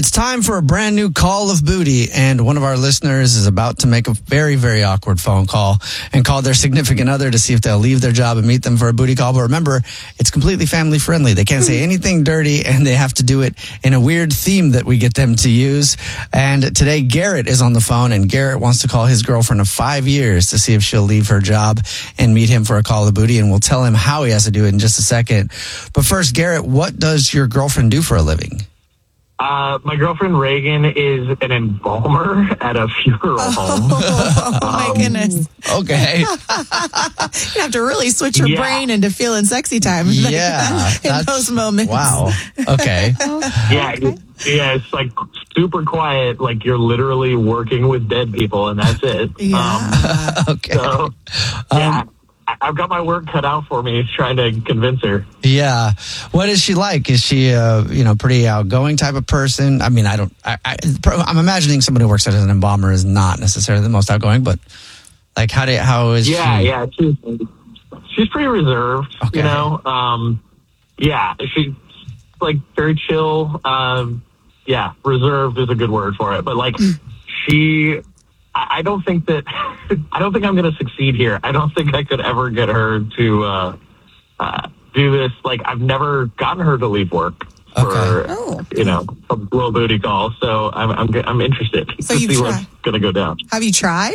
It's time for a brand new Call of Booty, and one of our listeners is about to make a very, very awkward phone call and call their significant other to see if they'll leave their job and meet them for a booty call. But remember, it's completely family friendly. They can't say anything dirty, and they have to do it in a weird theme that we get them to use. And today, Garrett is on the phone, and Garrett wants to call his girlfriend of 5 years to see if she'll leave her job and meet him for a Call of Booty, and we'll tell him how he has to do it in just a second. But first, Garrett, what does your girlfriend do for a living? My girlfriend Reagan is an embalmer at a funeral home. Oh my goodness. Okay. You have to really switch your brain into feeling sexy time. Yeah. In those moments. Wow. Okay. Yeah, it's like super quiet. Like you're literally working with dead people, and that's it. Yeah. Okay. So, yeah. I've got my work cut out for me trying to convince her. Yeah. What is she like? Is she a, pretty outgoing type of person? I mean, I'm imagining somebody who works as an embalmer is not necessarily the most outgoing, but like, how is she? Yeah. She's pretty reserved, Okay. Yeah, she's like very chill. Reserved is a good word for it. But like I don't think I'm going to succeed here. I don't think I could ever get her to do this. Like, I've never gotten her to leave work for a little booty call. So I'm interested to see what's going to go down. Have you tried?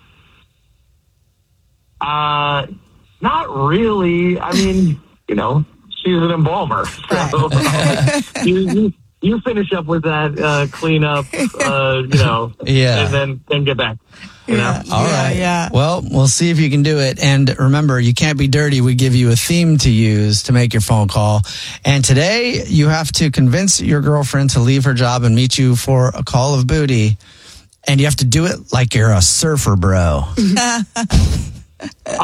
Not really. I mean, she's an embalmer. So you finish up with that cleanup, and then get back. All right. Yeah. Well, we'll see if you can do it. And remember, you can't be dirty. We give you a theme to use to make your phone call. And today, you have to convince your girlfriend to leave her job and meet you for a Call of Booty. And you have to do it like you're a surfer bro. Okay.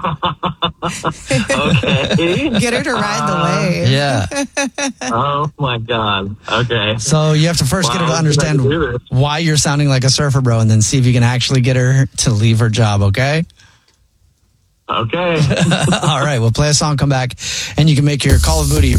Get her to ride the wave. Yeah. Oh my God. Okay. So you have to first get her to understand why you're sounding like a surfer bro, and then see if you can actually get her to leave her job. Okay. Okay. All right. We'll play a song, come back, and you can make your Call of Booty